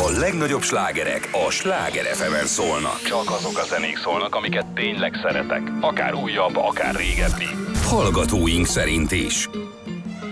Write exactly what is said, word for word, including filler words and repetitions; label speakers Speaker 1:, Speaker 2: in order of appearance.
Speaker 1: A legnagyobb slágerek a Sláger ef emen szólnak.
Speaker 2: Csak azok a zenék szólnak, amiket tényleg szeretek. Akár újabb, akár régebbi.
Speaker 1: Hallgatóink szerint is.